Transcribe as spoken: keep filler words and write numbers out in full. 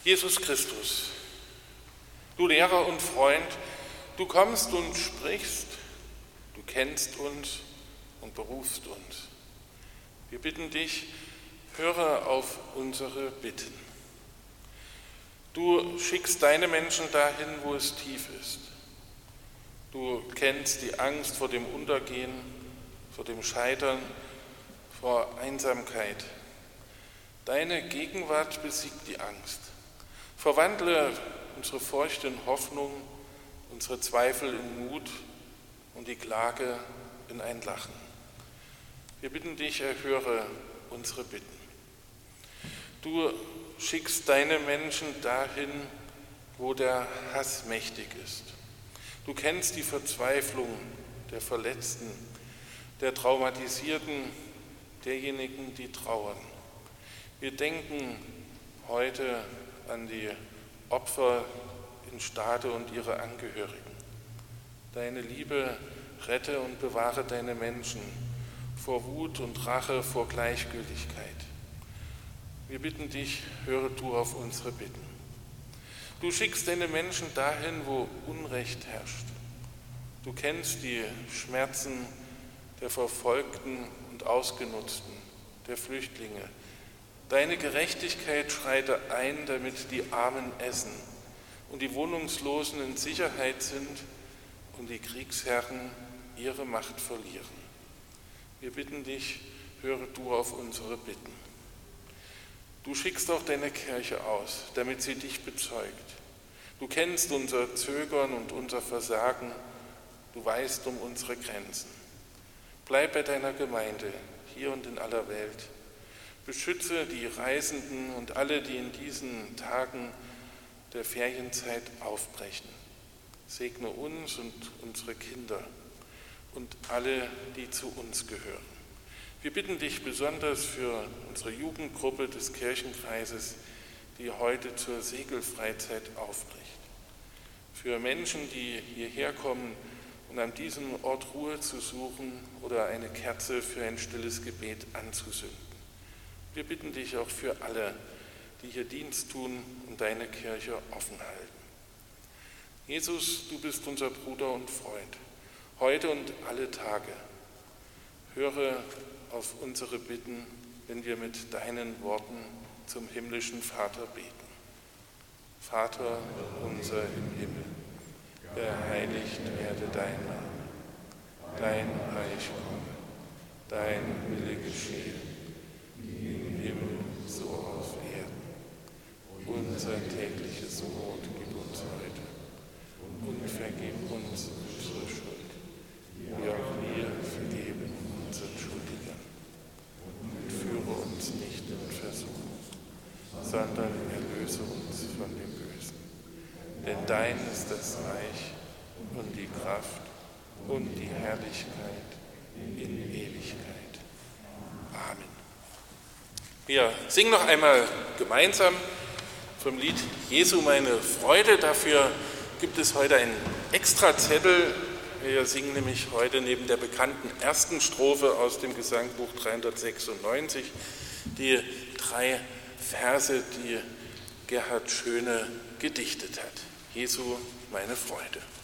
Jesus Christus, du Lehrer und Freund, du kommst und sprichst, du kennst uns und berufst uns. Wir bitten dich, höre auf unsere Bitten. Du schickst deine Menschen dahin, wo es tief ist. Du kennst die Angst vor dem Untergehen, vor dem Scheitern, vor Einsamkeit. Deine Gegenwart besiegt die Angst. Verwandle unsere Furcht in Hoffnung, unsere Zweifel in Mut und die Klage in ein Lachen. Wir bitten dich, erhöre unsere Bitten. Du schickst deine Menschen dahin, wo der Hass mächtig ist. Du kennst die Verzweiflung der Verletzten, der Traumatisierten, derjenigen, die trauern. Wir denken heute an die Opfer in Stade und ihre Angehörigen. Deine Liebe rette und bewahre deine Menschen vor Wut und Rache, vor Gleichgültigkeit. Wir bitten dich, höre du auf unsere Bitten. Du schickst deine Menschen dahin, wo Unrecht herrscht. Du kennst die Schmerzen der Verfolgten und Ausgenutzten, der Flüchtlinge. Deine Gerechtigkeit schreite ein, damit die Armen essen und die Wohnungslosen in Sicherheit sind und die Kriegsherren ihre Macht verlieren. Wir bitten dich, höre du auf unsere Bitten. Du schickst auch deine Kirche aus, damit sie dich bezeugt. Du kennst unser Zögern und unser Versagen, du weißt um unsere Grenzen. Bleib bei deiner Gemeinde, hier und in aller Welt. Beschütze die Reisenden und alle, die in diesen Tagen der Ferienzeit aufbrechen. Segne uns und unsere Kinder und alle, die zu uns gehören. Wir bitten dich besonders für unsere Jugendgruppe des Kirchenkreises, die heute zur Segelfreizeit aufbricht. Für Menschen, die hierher kommen und an diesem Ort Ruhe zu suchen oder eine Kerze für ein stilles Gebet anzuzünden. Wir bitten dich auch für alle, die hier Dienst tun und deine Kirche offen halten. Jesus, du bist unser Bruder und Freund, heute und alle Tage. Höre auf unsere Bitten, wenn wir mit deinen Worten zum himmlischen Vater beten. Vater unser im Himmel, geheiligt werde dein Name, dein Reich komme, dein Wille geschehe, wie im Himmel so auf Erden. Unser tägliches Brot gib uns heute und vergib uns unsere Schuld, wie auch wir vergeben unseren Schuldigern. Und führe uns nicht in Versuchung, sondern erlöse uns von dem Bösen. Denn dein ist das Reich und die Kraft und die Herrlichkeit in Ewigkeit. Amen. Wir singen noch einmal gemeinsam vom Lied Jesu meine Freude. Dafür gibt es heute einen Extrazettel. Wir singen nämlich heute neben der bekannten ersten Strophe aus dem Gesangbuch dreihundertsechsundneunzig die drei Verse, die Gerhard Schöne gedichtet hat. Jesu meine Freude.